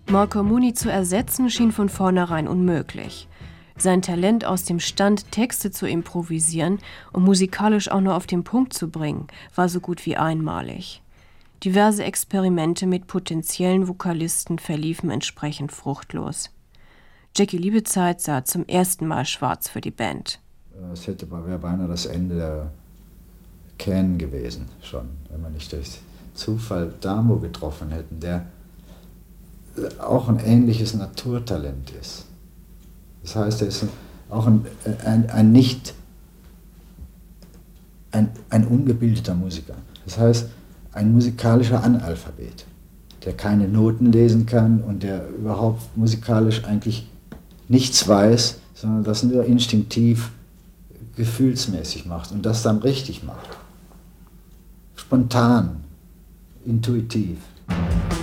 Marco Mooney zu ersetzen schien von vornherein unmöglich. Sein Talent aus dem Stand, Texte zu improvisieren und musikalisch auch noch auf den Punkt zu bringen, war so gut wie einmalig. Diverse Experimente mit potenziellen Vokalisten verliefen entsprechend fruchtlos. Jackie Liebezeit sah zum ersten Mal schwarz für die Band. Es wäre beinahe das Ende der Can gewesen schon, wenn wir nicht durch Zufall Damo getroffen hätten, der auch ein ähnliches Naturtalent ist. Das heißt, er ist auch ein ungebildeter Musiker. Das heißt, ein musikalischer Analphabet, der keine Noten lesen kann und der überhaupt musikalisch eigentlich nichts weiß, sondern das nur instinktiv, gefühlsmäßig macht und das dann richtig macht. Spontan, intuitiv.